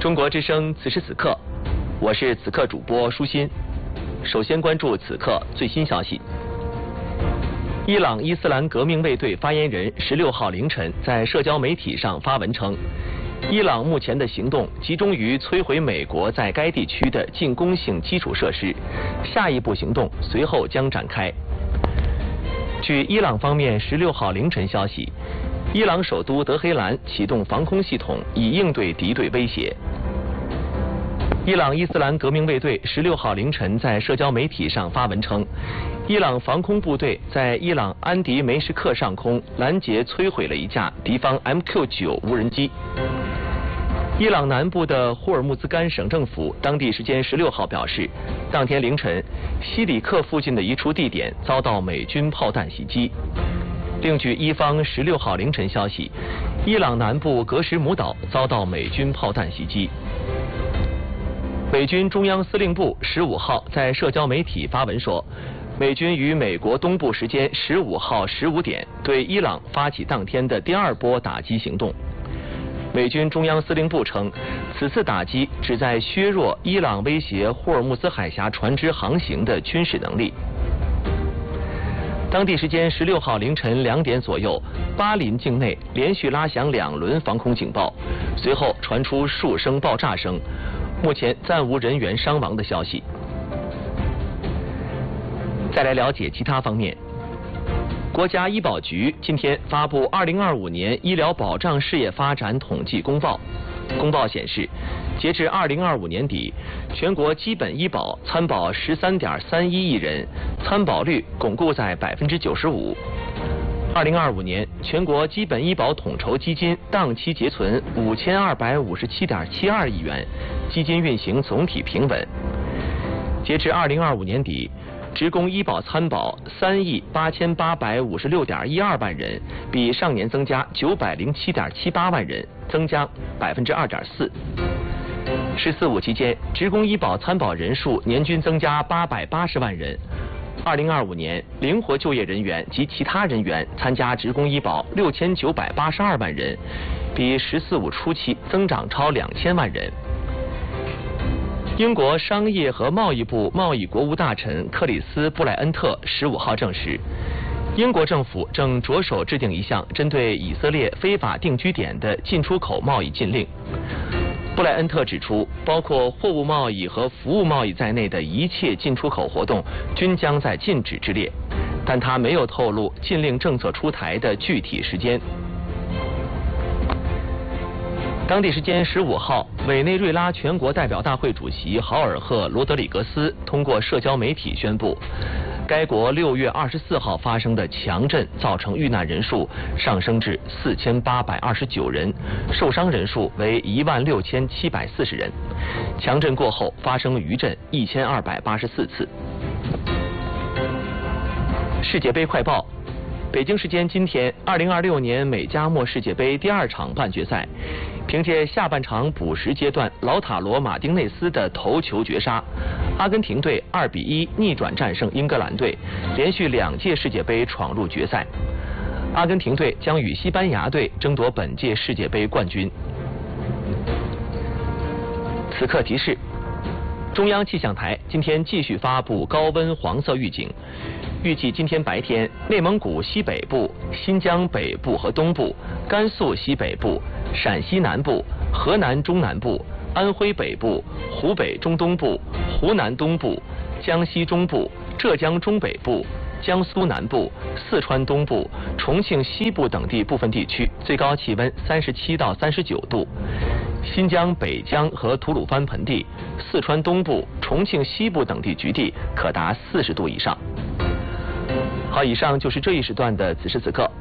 中国之声此时此刻，我是此刻主播舒心。首先关注此刻最新消息。伊朗伊斯兰革命卫队发言人16号凌晨在社交媒体上发文称，伊朗目前的行动集中于摧毁美国在该地区的进攻性基础设施，下一步行动随后将展开。据伊朗方面16号凌晨消息，伊朗首都德黑兰启动防空系统以应对敌对威胁。伊朗伊斯兰革命卫队16号凌晨在社交媒体上发文称，伊朗防空部队在伊朗安迪梅什克上空拦截摧毁了一架敌方 MQ-9 无人机。伊朗南部的霍尔木兹干省政府当地时间16号表示，当天凌晨西里克附近的一处地点遭到美军炮弹袭击。另据伊方16号凌晨消息，伊朗南部格什姆岛遭到美军炮弹袭击。美军中央司令部15号在社交媒体发文说，美军于美国东部时间15号15点对伊朗发起当天的第二波打击行动。美军中央司令部称，此次打击旨在削弱伊朗威胁霍尔木兹海峡船只航行的军事能力。当地时间16号凌晨2点左右，巴林境内连续拉响2轮防空警报，随后传出数声爆炸声，目前暂无人员伤亡的消息。再来了解其他方面。国家医保局今天发布2025年医疗保障事业发展统计公报。公报显示，截至2025年底，全国基本医保参保13.31亿人，参保率巩固在95%。2025年，全国基本医保统筹基金当期结存5257.72亿元，基金运行总体平稳。截至2025年底，职工医保参保38856.12万人，比上年增加907.78万人，增加2.4%。“14五”期间，职工医保参保人数年均增加880万人。2025年，灵活就业人员及其他人员参加职工医保6982万人，比“14五”初期增长超2000万人。英国商业和贸易部贸易国务大臣克里斯·布莱恩特15号证实，英国政府正着手制定一项针对以色列非法定居点的进出口贸易禁令。布莱恩特指出，包括货物贸易和服务贸易在内的一切进出口活动均将在禁止之列，但他没有透露禁令政策出台的具体时间。当地时间15号，委内瑞拉全国代表大会主席豪尔赫·罗德里格斯通过社交媒体宣布，该国6月24号发生的强震造成遇难人数上升至4829人，受伤人数为16740人。强震过后发生余震1284次。世界杯快报。北京时间今天，2026年美加墨世界杯第2场半决赛，凭借下半场补时阶段劳塔罗·马丁内斯的头球绝杀，阿根廷队2-1逆转战胜英格兰队，连续2届世界杯闯入决赛。阿根廷队将与西班牙队争夺本届世界杯冠军。此刻提示：中央气象台今天继续发布高温黄色预警。预计今天白天，内蒙古西北部、新疆北部和东部、甘肃西北部、陕西南部、河南中南部、安徽北部、湖北中东部、湖南东部、江西中部、浙江中北部、江苏南部、四川东部、重庆西部等地部分地区最高气温37到39度；新疆北疆和吐鲁番盆地、四川东部、重庆西部等地局地可达40度以上。好，以上就是这一时段的此时此刻。